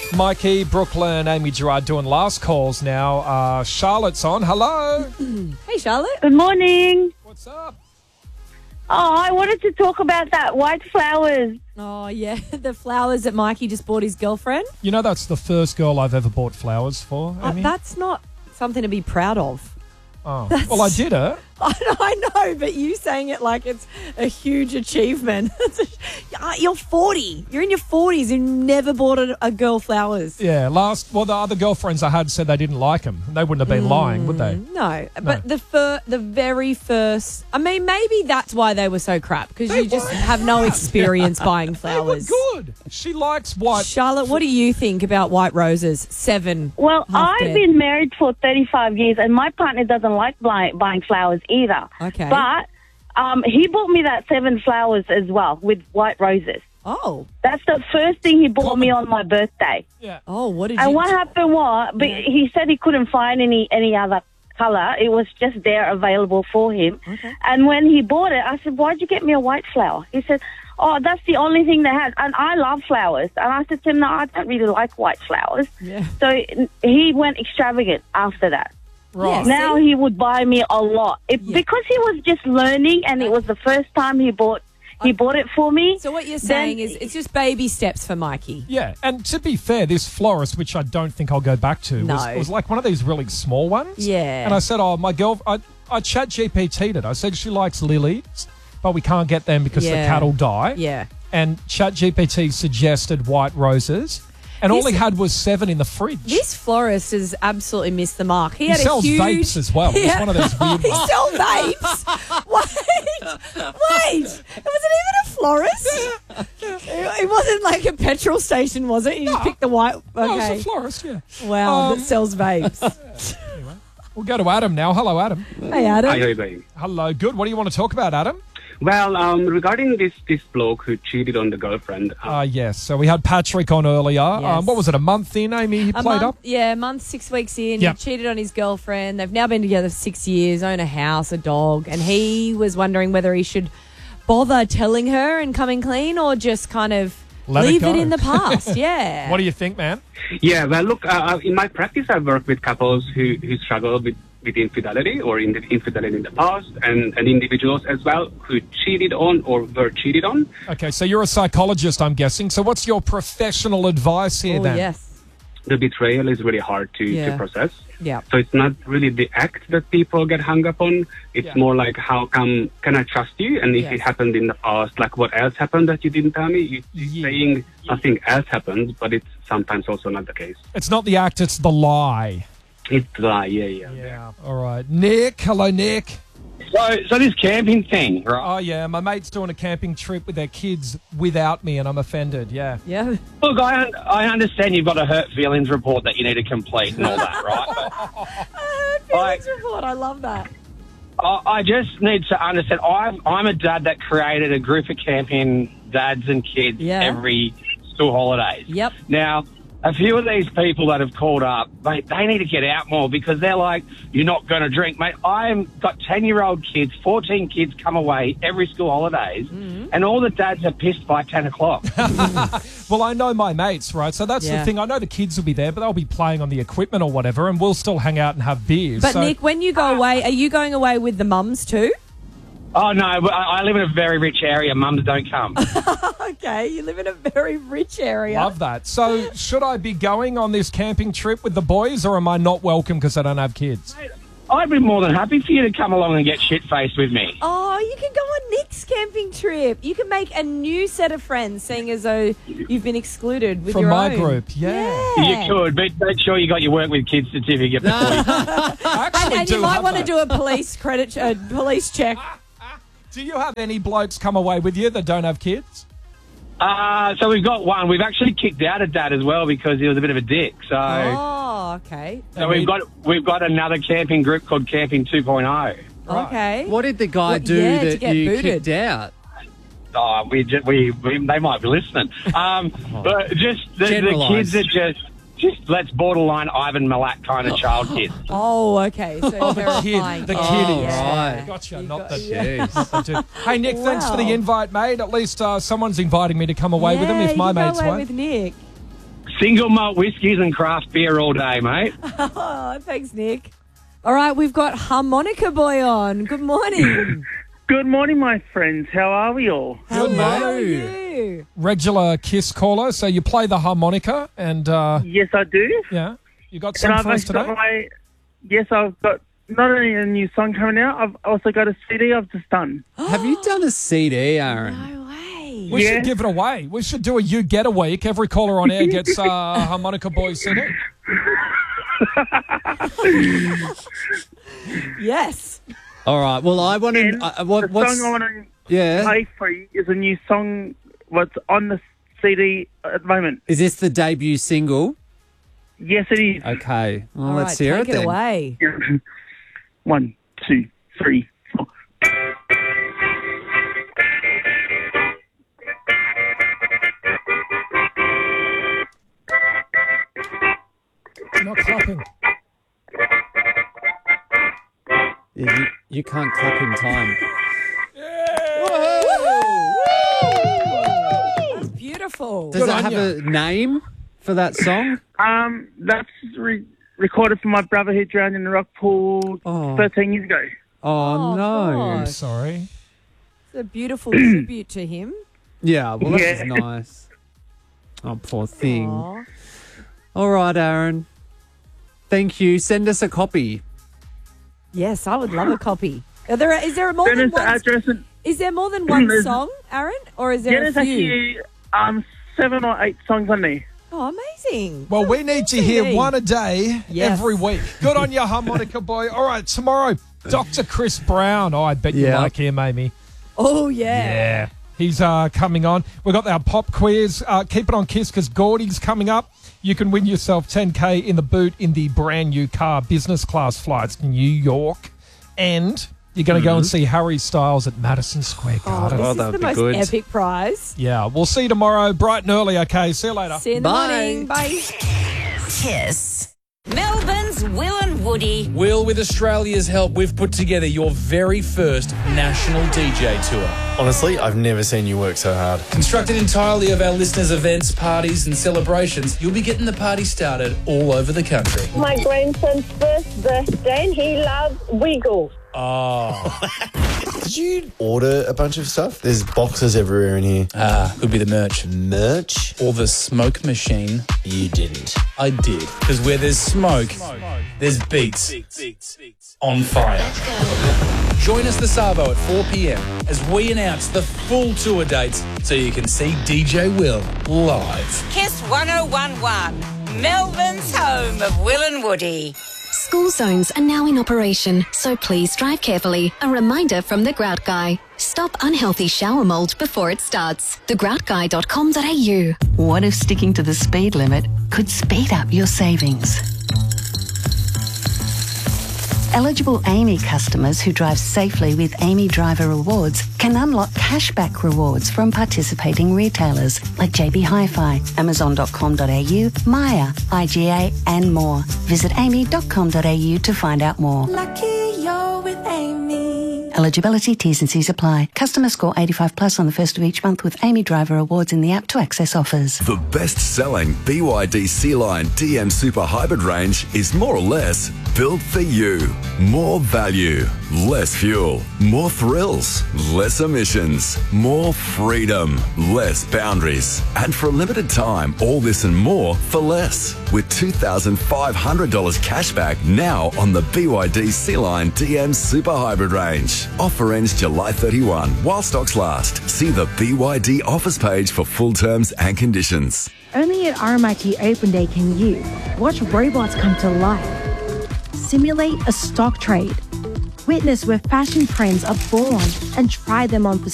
Mikey, Brooklyn, Amy Gerard doing last calls now. Charlotte's on. Hello. Hey, Charlotte. Good morning. What's up? Oh, I wanted to talk about that white flowers. Oh, yeah, the flowers that Mikey just bought his girlfriend. You know that's the first girl I've ever bought flowers for, Amy? That's not something to be proud of. Oh. Well, I did it. I know, but you saying it like it's a huge achievement. You're 40. You're in your 40s and never bought a girl flowers. Yeah, the other girlfriends I had said they didn't like them. They wouldn't have been lying, would they? No, but the very first... I mean, maybe that's why they were so crap, because you just have no experience buying flowers. They were good. She likes white... Charlotte, what do you think about white roses? 7. Well, Half I've dead. been married for 35 years, and my partner doesn't like buying flowers either. Okay. But he bought me that 7 flowers as well with white roses. Oh. That's the first thing he bought me on my birthday. Yeah. Oh, what did And you... what happened was, but he said he couldn't find any other colour. It was just there available for him. Okay. And when he bought it, I said, why'd you get me a white flower? He said, oh, that's the only thing they had. And I love flowers. And I said to him, no, I don't really like white flowers. Yeah. So he went extravagant after that. Right. Yeah. Now he would buy me a lot. Because he was just learning and it was the first time he bought it for me. So what you're saying is it's just baby steps for Mikey. Yeah, and to be fair, this florist, which I don't think I'll go back to, was like one of these really small ones. Yeah. And I said, my girl, I chat GPT'd it. I said she likes lilies, but we can't get them because the cattle die. Yeah. And chat GPT suggested white roses. And all he had was 7 in the fridge. This florist has absolutely missed the mark. He had sells a huge... vapes as well. It's one of those weird He ones. sells vapes? Wait. Was it even a florist? It wasn't like a petrol station, was it? You just picked the white... Okay. No, it's a florist, yeah. Wow, that sells vapes. Anyway, we'll go to Adam now. Hello, Adam. Hey, Adam. Hi, everybody. Hello, good. What do you want to talk about, Adam? Well, regarding this bloke who cheated on the girlfriend. Yes. So we had Patrick on earlier. Yes. What was it, a month in, Amy, he played up? Yeah, a month, 6 weeks in. Yep. He cheated on his girlfriend. They've now been together for 6 years, own a house, a dog, and he was wondering whether he should bother telling her and coming clean or just kind of leave it in the past. Yeah. What do you think, man? Yeah, well, look, in my practice, I've worked with couples who struggle with infidelity or infidelity in the past and individuals as well who cheated on or were cheated on. Okay, so you're a psychologist, I'm guessing. So what's your professional advice here then? Yes. The betrayal is really hard to process. Yeah. So it's not really the act that people get hung up on. It's more like, how can I trust you? And if it happened in the past, like what else happened that you didn't tell me? You're saying nothing else happened, but it's sometimes also not the case. It's not the act, it's the lie. It's yeah. All right. Nick. Hello, Nick. So this camping thing, right? Oh, yeah. My mate's doing a camping trip with their kids without me, and I'm offended. Yeah. Yeah. Look, I understand you've got a hurt feelings report that you need to complete and all that, right? Feelings report. I love that. I just need to understand. I'm a dad that created a group of camping dads and kids every school holidays. Yep. Now, a few of these people that have called up, mate, they need to get out more because they're like, you're not going to drink. Mate, I've got 10-year-old kids, 14 kids come away every school holidays, and all the dads are pissed by 10 o'clock. Well, I know my mates, right? So that's the thing. I know the kids will be there, but they'll be playing on the equipment or whatever, and we'll still hang out and have beers. But, Nick, when you go away, are you going away with the mums too? Oh, no, I live in a very rich area. Mums don't come. Okay, you live in a very rich area. Love that. So should I be going on this camping trip with the boys, or am I not welcome because I don't have kids? I'd be more than happy for you to come along and get shit-faced with me. Oh, you can go on Nick's camping trip. You can make a new set of friends, seeing as though you've been excluded with From your my own. group, yeah. You could, but make sure you got your work with kids certificate before you... And you might want to do a police police check. Do you have any blokes come away with you that don't have kids? So we've got one. We've actually kicked out a dad as well because he was a bit of a dick. So, Okay. so we've got another camping group called Camping 2.0. Okay. What did the guy do to that get you booted? kicked out? Oh, we they might be listening. But just the Generalise. kids are just let's borderline Ivan Milat kind of child kids. Oh, okay. So terrifying. The Yeah. kiddies. Yeah. Right. Gotcha, You not got- the Jeez. not the dude. Hey, Nick, thanks for the Wow. invite, mate. At least someone's inviting me to come away with them if my you go mates away won't. with Nick. Single malt whiskies and craft beer all day, mate. Oh, thanks, Nick. All right, we've got Harmonica Boy on. Good morning. Good morning, my friends. How are we all? Good, mate. How are you? Regular KISS caller, so you play the harmonica and... Yes, I do. Yeah. You got some for us today? I've got not only a new song coming out, I've also got a CD I've just done. Have you done a CD, Aaron? No way. We should give it away. We should do a You Get a Week. Every caller on air gets Harmonica Boy CD. Yes. All right. Well, I want to... The song I want to play for you is a new song what's on the CD at the moment. Is this the debut single? Yes, it is. Okay. Well, All let's right, hear take it then. away. 1, 2, 3, 4. You're not clapping. You can't clap in time. That's beautiful. Does it have a name for that song? That's recorded for my brother who drowned in the rock pool 13 years ago. Oh, no. I'm gosh. sorry. It's a beautiful tribute to him. Yeah, well, that Yeah. was nice. Oh, poor thing. Aw. All right, Aaron. Thank you. Send us a copy. Yes, I would love a copy. Is there more Send than us the one? address and Is there more than one song, Aaron, or is there there's a few? actually 7 or 8 songs on there. Oh, amazing! Well, we need to hear CD. one a day Yes. every week. Good on you, Harmonica Boy. All right, tomorrow, Dr. Chris Brown. Oh, I bet you Yeah. like him, Amy. Oh yeah. Yeah. He's coming on. We've got our pop quiz. Keep it on KISS because Gordy's coming up. You can win yourself $10K in the boot in the brand new car, business class flights to New York. And you're going to go and see Harry Styles at Madison Square Oh, Garden. this that is would the be most good. epic prize. Yeah, we'll see you tomorrow, bright and early, okay? See you later. See you in the Bye. morning. Bye. KISS. Melbourne's Will and Woody. Will, with Australia's help, we've put together your very first national DJ tour. Honestly, I've never seen you work so hard. Constructed entirely of our listeners' events, parties and celebrations, you'll be getting the party started all over the country. My grandson's first birthday and he loves Wiggles. Oh. Did you order a bunch of stuff? There's boxes everywhere in here. Could be the merch. Merch? Or the smoke machine. You didn't. I did. Because where there's smoke, there's beats. On fire. Join us this Arvo at 4 p.m. as we announce the full tour dates so you can see DJ Will live. KISS 1011. Melbourne's home of Will and Woody. School zones are now in operation, so please drive carefully. A reminder from The Grout Guy. Stop unhealthy shower mould before it starts. thegroutguy.com.au. What if sticking to the speed limit could speed up your savings? Eligible Amy customers who drive safely with Amy Driver Rewards can unlock cashback rewards from participating retailers like JB Hi-Fi, Amazon.com.au, Maya, IGA and more. Visit amy.com.au to find out more. Lucky you're with Amy. Eligibility, T's and C's apply. Customer score 85 plus on the first of each month with Amy Driver Rewards in the app to access offers. The best-selling BYD C-Line DM Super Hybrid range is more or less built for you. More value, less fuel, more thrills, less emissions, more freedom, less boundaries. And for a limited time, all this and more for less. With $2,500 cash back now on the BYD C-Line DM Super Hybrid range. Offer ends July 31 while stocks last. See the BYD offers page for full terms and conditions. Only at RMIT Open Day can you watch robots come to life, simulate a stock trade, witness where fashion trends are born and try them on for